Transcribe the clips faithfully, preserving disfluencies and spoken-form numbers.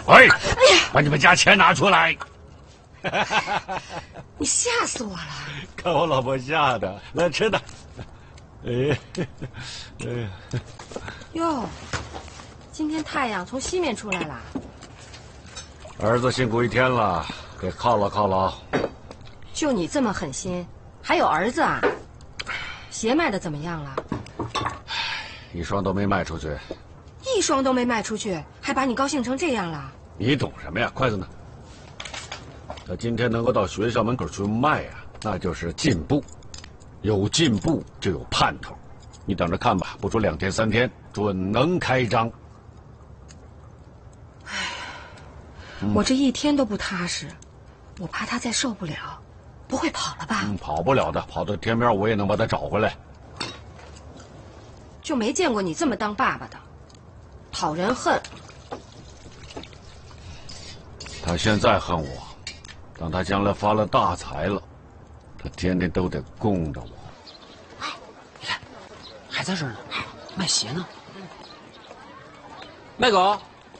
喂，哎呀，把你们家钱拿出来！ 你吓死我了！ 看我老婆吓的，来吃的。哎，哎， 哟，今天太阳从西面出来了。 儿子辛苦一天了，给犒劳犒劳。 就你这么狠心，还有儿子啊？鞋卖的怎么样了？ 一双都没卖出去。 一双都没卖出去，还把你高兴成这样了？ 你懂什么呀？筷子呢？他今天能够到学校门口去卖啊，那就是进步。有进步就有盼头，你等着看吧，不出两天三天，准能开张。 哎呀，嗯、我这一天都不踏实，我怕他再受不了，不会跑了吧？ 嗯，跑不了的，跑到天边我也能把他找回来。 就没见过你这么当爸爸的，讨人恨。 他现在恨我，等他将来发了大财了，他天天都得供着我。 哎，你看，还在这儿呢，卖鞋呢。麦狗，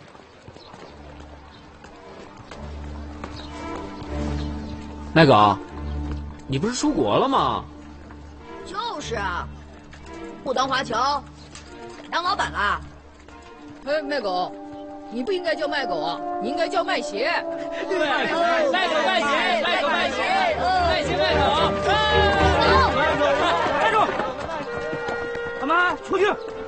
麦狗，你不是出国了吗？ 就是啊，不当华侨，当老板啦。 哎，麦狗。你不应该叫卖狗啊，你应该叫卖鞋。 对，卖狗卖鞋，卖狗卖鞋，卖鞋卖狗。 站住！他妈，出去！